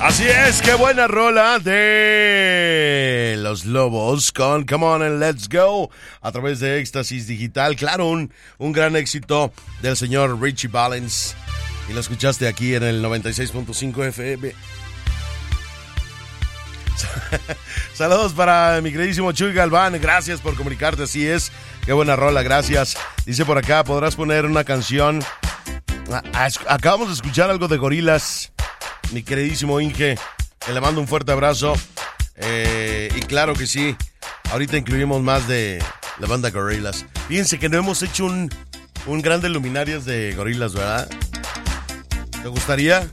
Así es, qué buena rola de Los Lobos con Come On and Let's Go a través de Éxtasis Digital. Claro, un gran éxito del señor Richie Valens. Y lo escuchaste aquí en el 96.5 FM. Saludos para mi queridísimo Chuy Galván. Gracias por comunicarte, así es. Qué buena rola, gracias. Dice por acá, podrás poner una canción. Acabamos de escuchar algo de Gorillaz. Mi queridísimo Inge, que le mando un fuerte abrazo. Y claro que sí, ahorita incluimos más de la banda Gorillaz. Fíjense que no hemos hecho un grande luminarias de Gorillaz, ¿verdad? ¿Te gustaría?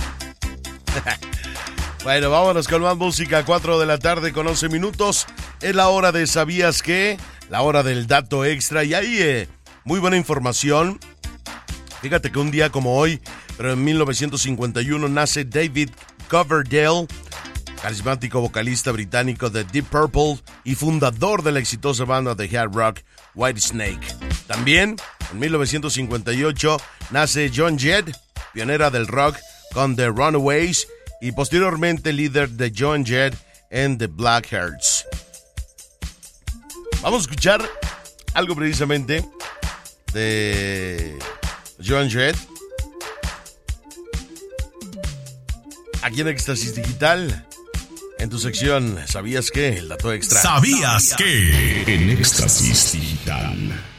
Bueno, vámonos con más música. 4 de la tarde con 11 minutos. Es la hora de ¿Sabías qué? La hora del dato extra. Y hay muy buena información. Fíjate que un día como hoy, pero en 1951, nace David Coverdale, carismático vocalista británico de Deep Purple y fundador de la exitosa banda de hard rock Whitesnake. También, en 1958, nace Joan Jett, pionera del rock con The Runaways y posteriormente líder de Joan Jett and the Blackhearts. Vamos a escuchar algo precisamente de Joan Jett aquí en Éxtasis Digital, en tu sección ¿Sabías qué? El dato extra. ¿Sabías qué? En Éxtasis Digital.